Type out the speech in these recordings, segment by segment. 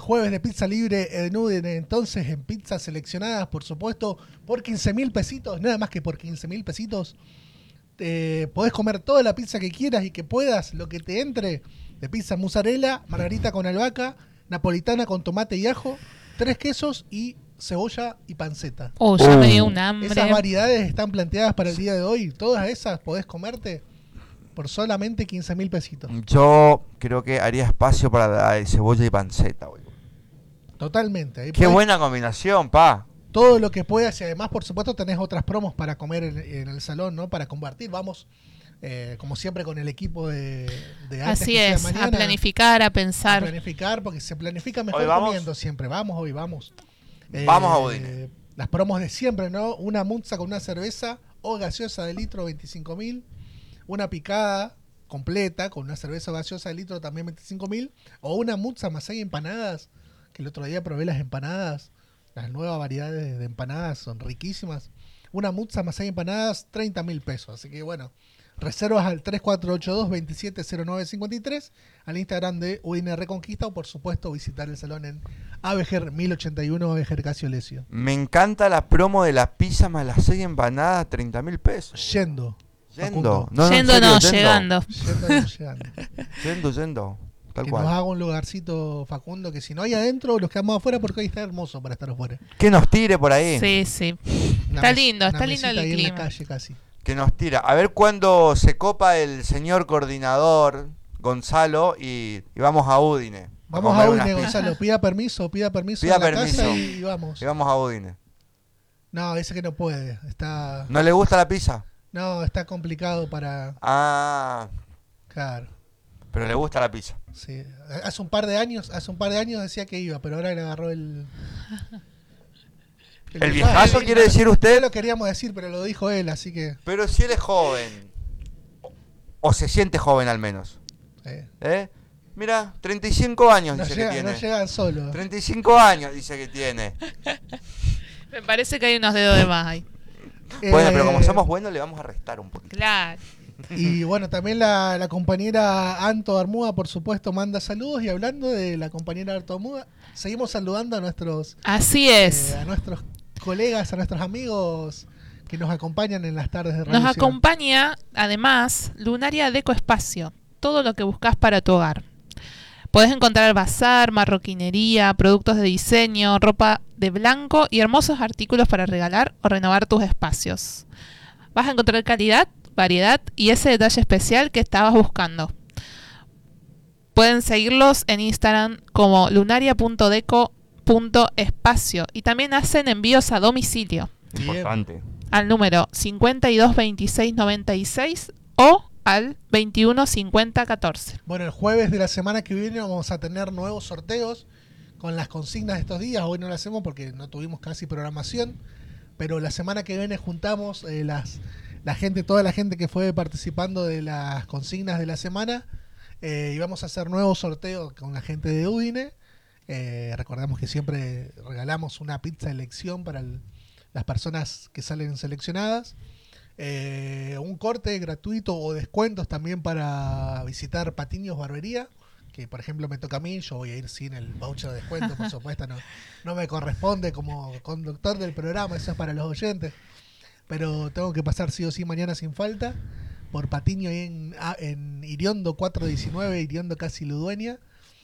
jueves de pizza libre en Udine, entonces en pizzas seleccionadas, por supuesto, por 15.000 pesitos, nada más que por 15.000 pesitos. Podés comer toda la pizza que quieras y que puedas, lo que te entre, de pizza mozzarella, margarita con albahaca, napolitana con tomate y ajo, 3 quesos y cebolla y panceta. Ya me dio un hambre. Esas variedades están planteadas para el día de hoy. Todas esas podés comerte por solamente 15.000 pesitos. Yo creo que haría espacio para la de cebolla y panceta, boludo. Totalmente. Ahí Qué podés buena combinación, pa. todo lo que puedas y además, por supuesto, tenés otras promos para comer en el salón, ¿no? Para compartir. Vamos, como siempre, con el equipo de antes Así que sea es, mañana, a planificar, a a pensar. planificar, porque se planifica mejor ¿Hoy vamos? comiendo siempre. Vamos, hoy vamos. Vamos a Udine. Las promos de siempre, ¿no? Una muzza con una cerveza o gaseosa de litro, 25.000. Una picada completa con una cerveza o gaseosa de litro, también 25.000. O una muzza más 6 empanadas, que el otro día probé las empanadas. Las nuevas variedades de empanadas son riquísimas. Una muzza más 6 empanadas, 30.000 pesos. Así que bueno, reservas al 3482-270953, al Instagram de Udine Reconquista o por supuesto visitar el salón en Avejer 1081, Avejer Casio Lesio. Me encanta la promo de la pizza más las 6 empanadas, 30.000 pesos. Yendo. Yendo. Facundo. en Yendo serio, no, llegando. Yendo, no llegando. Yendo. Tal Que cual. nos haga un lugarcito, Facundo, que si no hay adentro, los quedamos afuera porque hoy está hermoso para estar afuera. Que nos tire por ahí. Sí, sí. Una Está mes- lindo, una está lindo mesita el ahí en la clima. calle casi. Que nos tira. A ver cuándo se copa el señor coordinador Gonzalo y vamos a Udine. Vamos comer a unas Udine, pizzas. Gonzalo. Pida permiso Pida en la permiso. casa y vamos. Y vamos a Udine. No, dice que no puede. Está ¿No le gusta la pizza? complicado para... Ah, Claro, pero le gusta la pizza. sí. Hace un par de años decía que iba, pero ahora le agarró el... ¿El viejazo quiere decir usted? No lo queríamos decir, pero lo dijo él, así que... Pero si él es joven. O se siente joven al menos. eh, Mira, 35 años no, dice que tiene. no llegan solos. 35 años dice que tiene. Me parece que hay unos dedos de más ahí. Bueno, pero como somos buenos le vamos a restar un poquito. Claro. Y bueno, también la compañera Anto Armuda, por supuesto, manda saludos. Y hablando de la compañera Anto Armuda, seguimos saludando a nuestros Así es. a nuestros colegas, a nuestros amigos que nos acompañan en las tardes de Radio Nos Ciudad. acompaña, además, Lunaria Deco Espacio. Todo lo que buscas para tu hogar. Podés encontrar bazar, marroquinería, productos de diseño, ropa de blanco y hermosos artículos para regalar o renovar tus espacios. Vas a encontrar calidad, variedad y ese detalle especial que estabas buscando. Pueden seguirlos en Instagram como lunaria.deco.espacio y también hacen envíos a domicilio Bien. Importante. al número 522696 o al 215014. Bueno, el jueves de la semana que viene vamos a tener nuevos sorteos con las consignas de estos días. Hoy no lo hacemos porque no tuvimos casi programación, pero la semana que viene juntamos toda la gente que fue participando de las consignas de la semana y vamos a hacer nuevos sorteos con la gente de Udine. Recordemos que siempre regalamos una pizza de elección para las personas que salen seleccionadas. Un corte gratuito o descuentos también para visitar Patiños Barbería, que por ejemplo me toca a mí. Yo voy a ir sin el voucher de descuento, por supuesto, no me corresponde como conductor del programa, eso es para los oyentes, pero tengo que pasar sí o sí mañana sin falta por Patiño ahí en Iriondo 419, Iriondo casi Ludueña.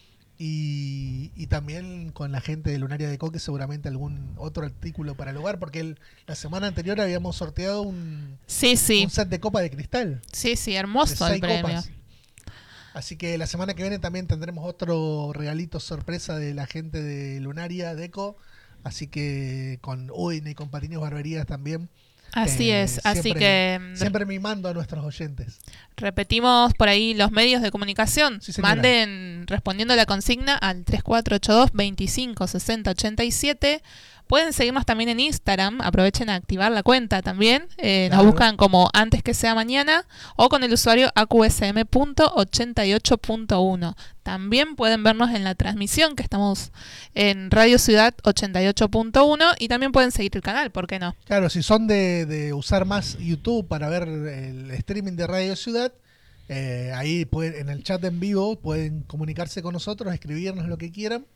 Y también con la gente de Lunaria de Coque seguramente algún otro artículo para el hogar, porque la semana anterior habíamos sorteado un Sí, set de copa de cristal. Sí, sí, De hermoso el 6 premio. copas. Así que la semana que viene también tendremos otro regalito sorpresa de la gente de Lunaria Deco. Así que con Udine y con Patiños Barberías también. Así es, así siempre- que Siempre mimando a nuestros oyentes. repetimos por ahí los medios de comunicación. Sí, señora. Manden respondiendo a la consigna al 3482 25 60 87. Pueden seguirnos también en Instagram, aprovechen a activar la cuenta también. Nos Claro. buscan como antes que sea mañana o con el usuario aqsm.88.1. También pueden vernos en la transmisión que estamos en Radio Ciudad 88.1 y también pueden seguir el canal, ¿por qué no? Claro, si son de usar más YouTube para ver el streaming de Radio Ciudad, ahí en el chat en vivo pueden comunicarse con nosotros, escribirnos lo que quieran.